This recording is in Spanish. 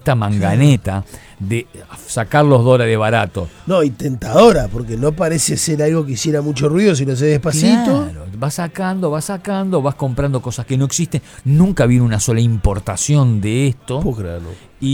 esta manganeta de sacar los dólares baratos. No, y tentadora, porque no parece ser algo que hiciera mucho ruido si lo haces despacito. Claro, vas sacando, vas comprando cosas que no existen. Nunca vino una sola importación de esto. Puedo creerlo.